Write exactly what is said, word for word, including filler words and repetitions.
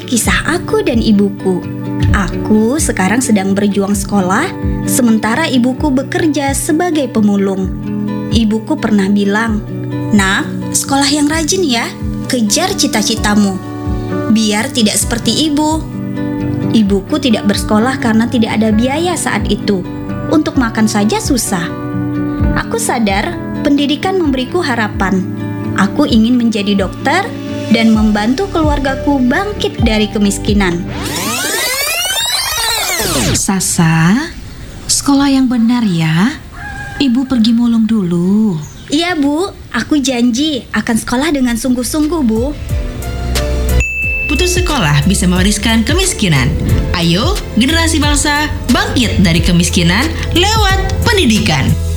kisah aku dan ibuku. Aku sekarang sedang berjuang sekolah, sementara ibuku bekerja sebagai pemulung. Ibuku pernah bilang, "Nak, sekolah yang rajin ya, kejar cita-citamu. Biar tidak seperti ibu." Ibuku tidak bersekolah karena tidak ada biaya saat itu. Untuk makan saja susah. Aku sadar pendidikan memberiku harapan. Aku ingin menjadi dokter dan membantu keluargaku bangkit dari kemiskinan. Sasa, sekolah yang benar ya. Ibu pergi mulung dulu. Iya Bu, aku janji akan sekolah dengan sungguh-sungguh Bu. Putus sekolah bisa mewariskan kemiskinan. Ayo, generasi bangsa bangkit dari kemiskinan lewat pendidikan.